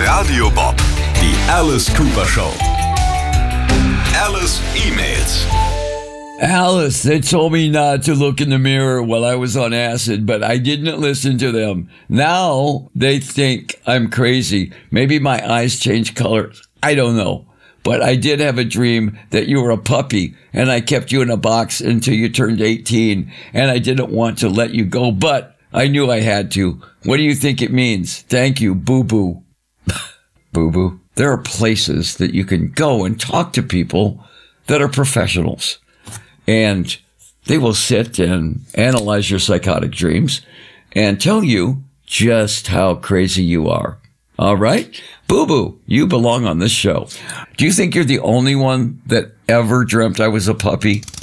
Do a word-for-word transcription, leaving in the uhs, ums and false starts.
Radio Bob, die Alice Cooper Show. Alice E-Mails. Alice, they told me not to look in the mirror while I was on acid, but I didn't listen to them. Now they think I'm crazy. Maybe my eyes change colors. I don't know. But I did have a dream that you were a puppy, and I kept you in a box until you turned eighteen, and I didn't want to let you go, but I knew I had to. What do you think it means? Thank you, boo-boo. Boo-boo. There are places that you can go and talk to people that are professionals. And they will sit and analyze your psychotic dreams and tell you just how crazy you are. All right? Boo-boo, you belong on this show. Do you think you're the only one that ever dreamt I was a puppy?